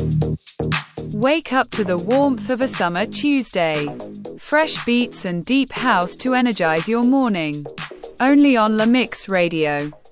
Wake up to the warmth of a summer Tuesday. Fresh beats and deep house to energize your morning. Only on La Mix Radio.